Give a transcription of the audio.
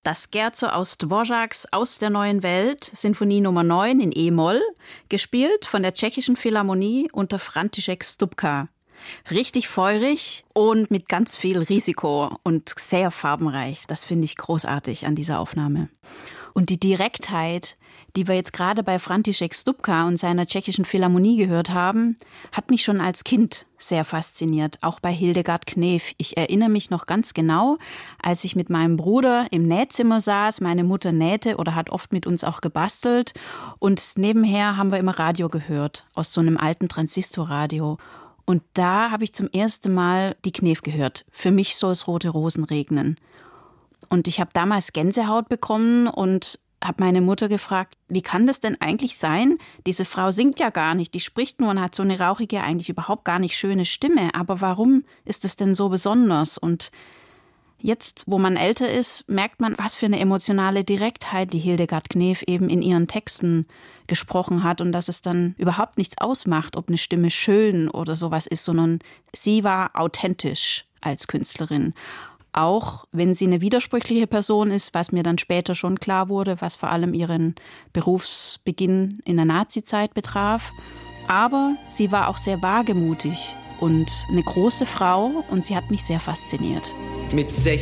das Scherzo aus Dvořáks Aus der neuen Welt, Sinfonie Nummer 9 in E-Moll, gespielt von der Tschechischen Philharmonie unter František Stupka. Richtig feurig und mit ganz viel Risiko und sehr farbenreich. Das finde ich großartig an dieser Aufnahme. Und die Direktheit, die wir jetzt gerade bei František Stupka und seiner Tschechischen Philharmonie gehört haben, hat mich schon als Kind sehr fasziniert, auch bei Hildegard Knef. Ich erinnere mich noch ganz genau, als ich mit meinem Bruder im Nähzimmer saß, meine Mutter nähte oder hat oft mit uns auch gebastelt und nebenher haben wir immer Radio gehört, aus so einem alten Transistorradio. Und da habe ich zum ersten Mal die Knef gehört. Für mich soll es rote Rosen regnen. Und ich habe damals Gänsehaut bekommen und habe meine Mutter gefragt, wie kann das denn eigentlich sein? Diese Frau singt ja gar nicht, die spricht nur und hat so eine rauchige, eigentlich überhaupt gar nicht schöne Stimme. Aber warum ist es denn so besonders? Und jetzt, wo man älter ist, merkt man, was für eine emotionale Direktheit die Hildegard Knef eben in ihren Texten gesprochen hat und dass es dann überhaupt nichts ausmacht, ob eine Stimme schön oder sowas ist, sondern sie war authentisch als Künstlerin. Auch wenn sie eine widersprüchliche Person ist, was mir dann später schon klar wurde, was vor allem ihren Berufsbeginn in der Nazizeit betraf. Aber sie war auch sehr wagemutig und eine große Frau und sie hat mich sehr fasziniert. Mit